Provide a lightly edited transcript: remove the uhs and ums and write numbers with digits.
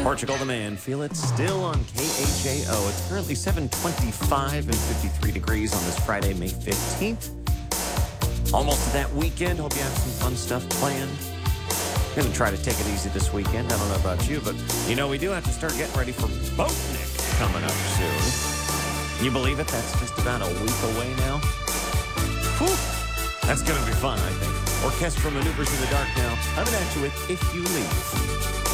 Portugal the Man, feel it still on KHAO. It's currently 7:25 and 53 degrees on this Friday, May 15th. Almost to that weekend. Hope you have some fun stuff planned. I'm going to try to take it easy this weekend. I don't know about you, but we do have to start getting ready for Boatnik coming up soon. You believe it? That's just about a week away now. Whew. That's going to be fun, I think. Orchestral Maneuvers in the Dark now. Coming at you with If You Leave.